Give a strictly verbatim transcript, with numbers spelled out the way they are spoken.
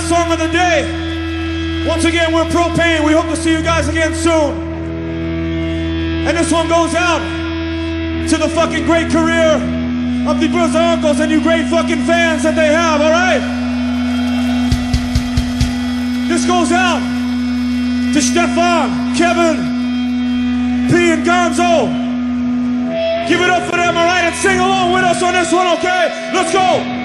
last song of the day. Once again, we're Propane. We hope to see you guys again soon. And this one goes out to the fucking great career of the Brazuncles and you great fucking fans that they have, alright? This goes out to Stefan, Kevin, P, and Gonzo. Give it up for them, alright? And sing along with us on this one, okay? Let's go!